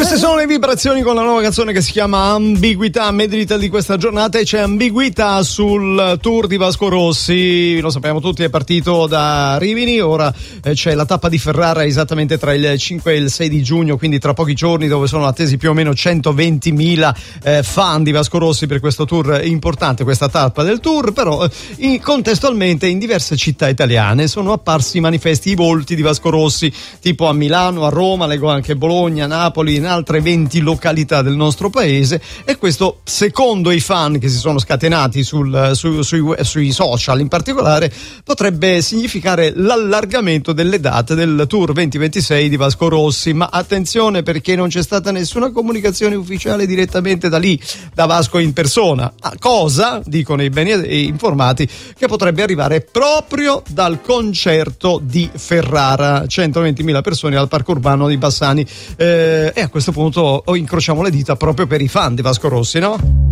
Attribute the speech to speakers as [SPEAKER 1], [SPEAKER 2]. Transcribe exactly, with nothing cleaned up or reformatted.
[SPEAKER 1] Queste sono le vibrazioni con la nuova canzone che si chiama Ambiguità, medley di questa giornata, e c'è ambiguità sul tour di Vasco Rossi. Lo sappiamo tutti, è partito da Rimini, ora eh, c'è la tappa di Ferrara esattamente tra il cinque e il sei di giugno, quindi tra pochi giorni, dove sono attesi più o meno centoventimila eh, fan di Vasco Rossi per questo tour importante, questa tappa del tour. Però eh, in, contestualmente in diverse città italiane sono apparsi manifesti i volti di Vasco Rossi, tipo a Milano, a Roma, leggo anche Bologna, Napoli, in altre venti località del nostro paese, e questo secondo i fan che si sono scatenati sul, su, sui, sui social in particolare potrebbe significare l'allargamento delle date del tour venti ventisei di Vasco Rossi. Ma attenzione, perché non c'è stata nessuna comunicazione ufficiale direttamente da lì, da Vasco in persona. A cosa, dicono i bene informati, che potrebbe arrivare proprio dal concerto di Ferrara, centoventimila persone al parco urbano di Bassani, eh, e a questo punto incrociamo le dita proprio per i fan di Vasco Rossi, no?